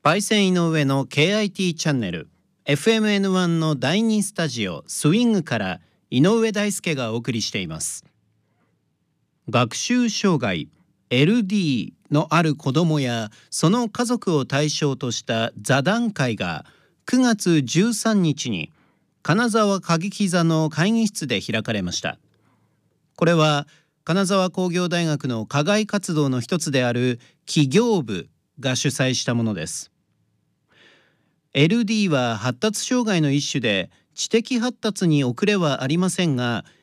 パイセン井上の KIT チャンネル FMN1 の第2スタジオスイングから井上大輔がお送りしています。学習障害 LD のある子どもやその家族を対象とした座談会が9月13日に金沢歌劇座の会議室で開かれました。これは金沢工業大学の課外活動の一つである企業部が主催したものです。LD は発達障害の一種で知的発達に遅れはありませんが